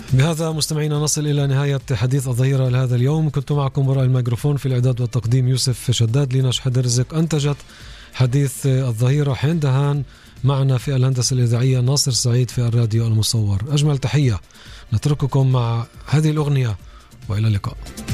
بهذا مستمعينا نصل إلى نهاية حديث الظهيرة لهذا اليوم. كنت معكم وراء الميكروفون في الإعداد والتقديم يوسف شداد. لينا شحد رزق أنتجت حديث الظهيرة. حين دهان معنا في الهندسة الإذاعية ناصر سعيد في الراديو المصور. أجمل تحية، نترككم مع هذه الأغنية وإلى اللقاء.